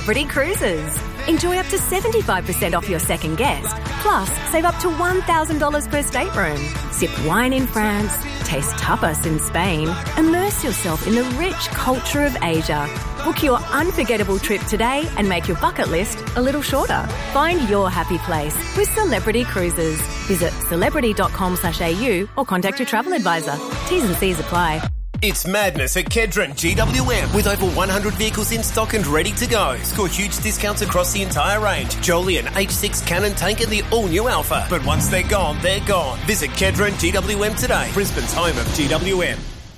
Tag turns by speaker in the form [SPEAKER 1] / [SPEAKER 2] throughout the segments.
[SPEAKER 1] Celebrity Cruises. Enjoy up to 75% off your second guest. Plus, save up to $1,000 per stateroom. Sip wine in France, taste tapas in Spain, immerse yourself in the rich culture of Asia. Book your unforgettable trip today and make your bucket list a little shorter. Find your happy place with Celebrity Cruises. Visit celebrity.com.au or contact your travel advisor. T's and C's apply.
[SPEAKER 2] It's madness at Kedron GWM with over 100 vehicles in stock and ready to go. Score huge discounts across the entire range. Joliet H6 Cannon Tank and the all-new Alpha. But once they're gone, they're gone. Visit Kedron GWM today, Brisbane's home of GWM.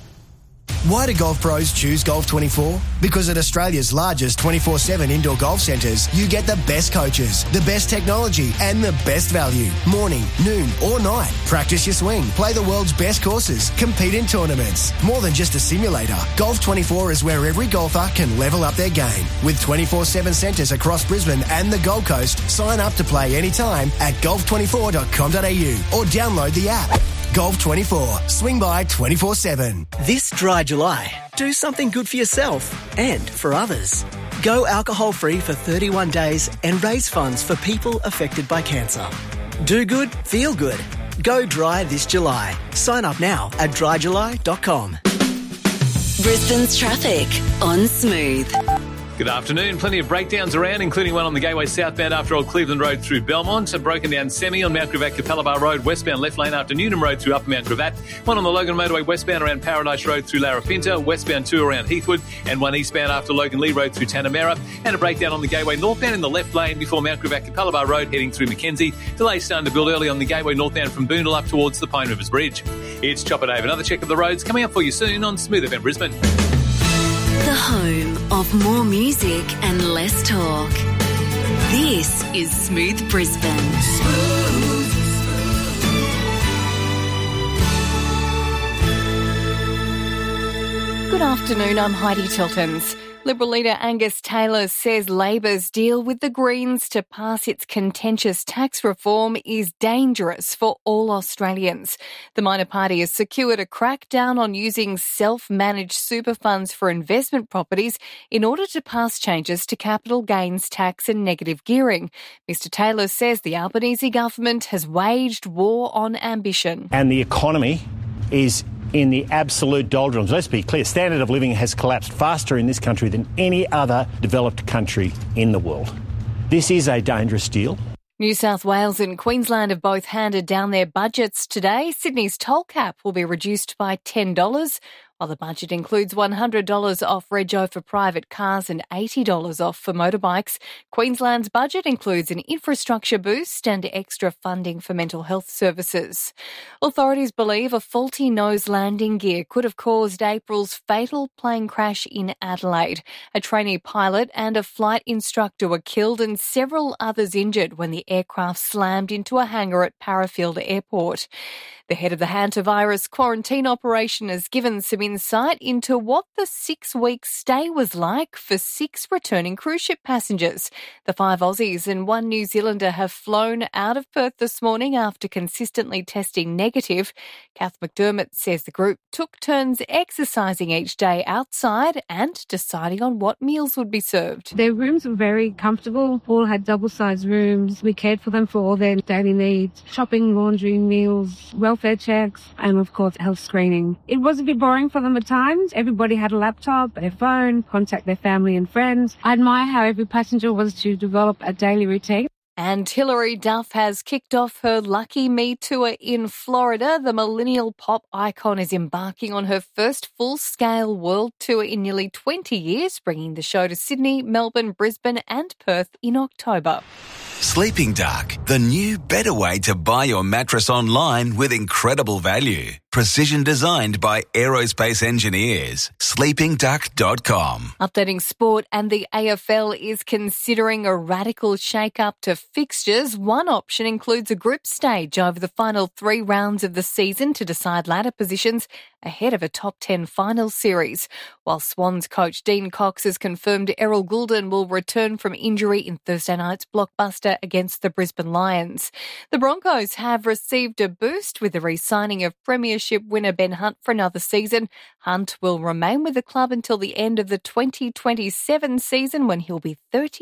[SPEAKER 3] Why do golf pros choose Golf 24? Because at Australia's largest 24/7 indoor golf centres, you get the best coaches, the best technology and the best value. Morning, noon or night. Practice your swing, play the world's best courses, compete in tournaments. More than just a simulator, Golf 24 is where every golfer can level up their game. With 24/7 centres across Brisbane and the Gold Coast, sign up to play anytime at golf24.com.au or download the app. Golf 24. Swing by 24/7.
[SPEAKER 4] This dry July, do something good for yourself and for others. Go alcohol-free for 31 days and raise funds for people affected by cancer. Do good, feel good. Go dry this July. Sign up now at dryjuly.com.
[SPEAKER 5] Brisbane's traffic on Smooth.
[SPEAKER 6] Good afternoon. Plenty of breakdowns around, including one on the Gateway southbound after Old Cleveland Road through Belmont. A broken down semi on Mount Gravatt Capella Road westbound left lane after Newnham Road through Upper Mount Gravatt. One on the Logan Motorway westbound around Paradise Road through Larapinta. Westbound 2 around Heathwood. And one eastbound after Logan Lee Road through Tanamera. And a breakdown on the Gateway northbound in the left lane before Mount Gravatt Capella Road heading through Mackenzie. Delays starting to build early on the Gateway northbound from Boondall up towards the Pine Rivers Bridge. It's Chopper Dave. Another check of the roads coming up for you soon on Smooth FM Brisbane.
[SPEAKER 5] The home of more music and less talk. This is Smooth Brisbane.
[SPEAKER 7] Good afternoon, I'm Heidi Tiltons. Liberal leader Angus Taylor says Labor's deal with the Greens to pass its contentious tax reform is dangerous for all Australians. The minor party has secured a crackdown on using self-managed super funds for investment properties in order to pass changes to capital gains tax and negative gearing. Mr Taylor says the Albanese government has waged war on ambition.
[SPEAKER 8] And the economy is in the absolute doldrums. Let's be clear, standard of living has collapsed faster in this country than any other developed country in the world. This is a dangerous deal.
[SPEAKER 7] New South Wales and Queensland have both handed down their budgets today. Sydney's toll cap will be reduced by $10, while the budget includes $100 off rego for private cars and $80 off for motorbikes. Queensland's budget includes an infrastructure boost and extra funding for mental health services. Authorities believe a faulty nose landing gear could have caused April's fatal plane crash in Adelaide. A trainee pilot and a flight instructor were killed and several others injured when the aircraft slammed into a hangar at Parafield Airport. The head of the hantavirus quarantine operation has given some insight into what the 6-week stay was like for 6 returning cruise ship passengers. The 5 Aussies and 1 New Zealander have flown out of Perth this morning after consistently testing negative. Kath McDermott says the group took turns exercising each day outside and deciding on what meals would be served.
[SPEAKER 9] Their rooms were very comfortable, all had double-sized rooms. We cared for them for all their daily needs, shopping, laundry, meals, welfare checks, and of course health screening. It was a bit boring for them at times. Everybody had a laptop, their phone, contact their family and friends. I admire how every passenger was to develop a daily routine.
[SPEAKER 7] And Hilary Duff has kicked off her Lucky Me tour in Florida. The millennial pop icon is embarking on her first full-scale world tour in nearly 20 years, bringing the show to Sydney, Melbourne, Brisbane and Perth in October.
[SPEAKER 10] Sleeping Duck, the new better way to buy your mattress online with incredible value. Precision designed by aerospace engineers. sleepingduck.com.
[SPEAKER 7] Updating sport, and the AFL is considering a radical shake-up to fixtures. One option includes a group stage over the final 3 rounds of the season to decide ladder positions ahead of a top 10 final series. While Swans coach Dean Cox has confirmed Errol Goulden will return from injury in Thursday night's blockbuster against the Brisbane Lions. The Broncos have received a boost with the re-signing of Premiership winner Ben Hunt for another season. Hunt will remain with the club until the end of the 2027 season when he'll be 30.